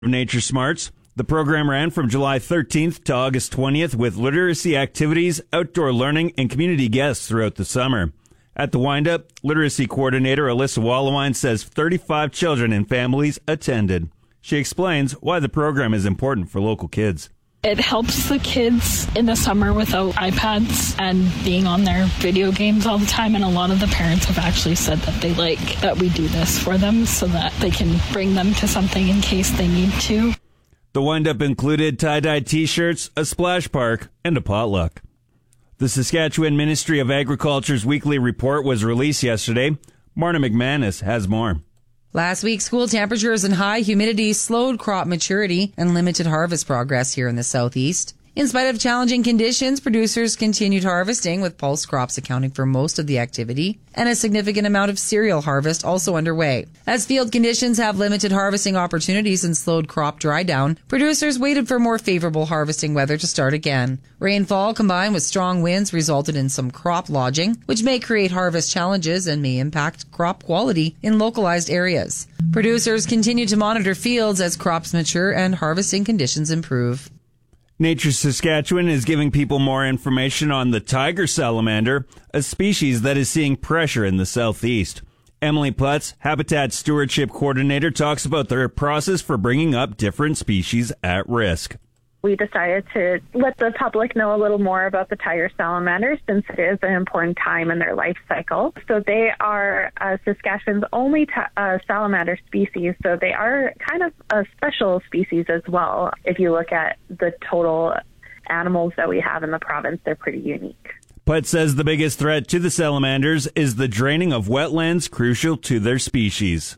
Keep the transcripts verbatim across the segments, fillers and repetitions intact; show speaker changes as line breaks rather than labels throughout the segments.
Nature Smarts. The program ran from July thirteenth to August twentieth with literacy activities, outdoor learning, and community guests throughout the summer. At the wind-up, literacy coordinator Alyssa Wallawine says thirty-five children and families attended. She explains why the program is important for local kids.
It helps the kids in the summer without iPads and being on their video games all the time, and a lot of the parents have actually said that they like that we do this for them so that they can bring them to something in case they need to.
The wind-up included tie-dye t-shirts, a splash park, and a potluck. The Saskatchewan Ministry of Agriculture's weekly report was released yesterday. Marna McManus has more.
Last week, school temperatures and high humidity slowed crop maturity and limited harvest progress here in the southeast. In spite of challenging conditions, producers continued harvesting, with pulse crops accounting for most of the activity, and a significant amount of cereal harvest also underway. As field conditions have limited harvesting opportunities and slowed crop dry down, producers waited for more favorable harvesting weather to start again. Rainfall combined with strong winds resulted in some crop lodging, which may create harvest challenges and may impact crop quality in localized areas. Producers continue to monitor fields as crops mature and harvesting conditions improve.
Nature Saskatchewan is giving people more information on the tiger salamander, a species that is seeing pressure in the southeast. Emily Putz, Habitat Stewardship Coordinator, talks about their process for bringing up different species at risk.
We decided to let the public know a little more about the tiger salamanders since it is an important time in their life cycle. So they are uh, Saskatchewan's only ta- uh, salamander species, so they are kind of a special species as well. If you look at the total animals that we have in the province, they're pretty unique.
Putt says the biggest threat to the salamanders is the draining of wetlands crucial to their species.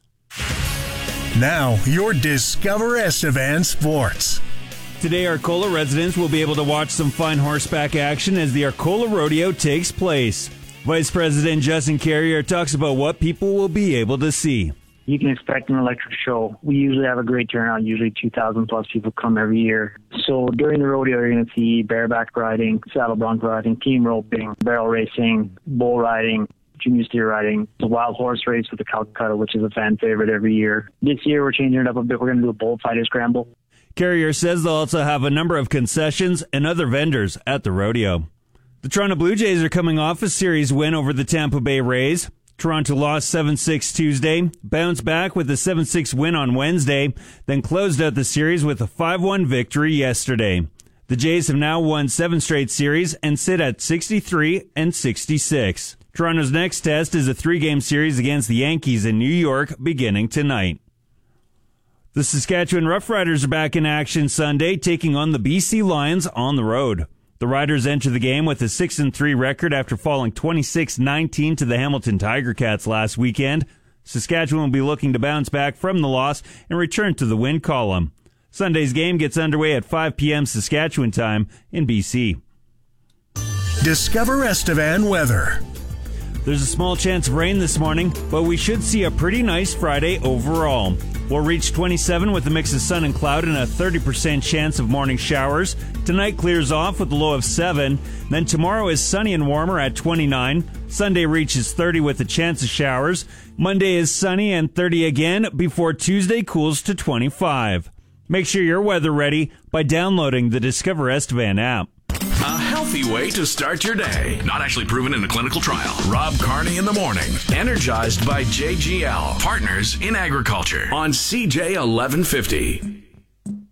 Now, your Discover Estevan Sports.
Today, Arcola residents will be able to watch some fine horseback action as the Arcola Rodeo takes place. Vice President Justin Carrier talks about what people will be able to see.
You can expect an electric show. We usually have a great turnout. Usually two thousand plus people come every year. So during the rodeo, you're going to see bareback riding, saddle bronc riding, team roping, barrel racing, bull riding, junior steer riding, the wild horse race with the Calcutta, which is a fan favorite every year. This year, we're changing it up a bit. We're going to do a bullfighter scramble.
Carrier says they'll also have a number of concessions and other vendors at the rodeo. The Toronto Blue Jays are coming off a series win over the Tampa Bay Rays. Toronto lost seven six Tuesday, bounced back with a seven six win on Wednesday, then closed out the series with a five one victory yesterday. The Jays have now won seven straight series and sit at sixty-three and sixty-six. Toronto's next test is a three-game series against the Yankees in New York beginning tonight. The Saskatchewan Roughriders are back in action Sunday, taking on the B C Lions on the road. The Riders enter the game with a six and three record after falling twenty-six nineteen to the Hamilton Tiger Cats last weekend. Saskatchewan will be looking to bounce back from the loss and return to the win column. Sunday's game gets underway at five p.m. Saskatchewan time in B C.
Discover Estevan weather.
There's a small chance of rain this morning, but we should see a pretty nice Friday overall. We'll reach twenty-seven with a mix of sun and cloud and a thirty percent chance of morning showers. Tonight clears off with a low of seven. Then tomorrow is sunny and warmer at twenty-nine. Sunday reaches thirty with a chance of showers. Monday is sunny and thirty again before Tuesday cools to twenty-five. Make sure you're weather ready by downloading the Discover Estevan app.
A healthy way to start your day. Not actually proven in a clinical trial. Rob Carney in the morning. Energized by J G L. Partners in Agriculture. On C J eleven fifty.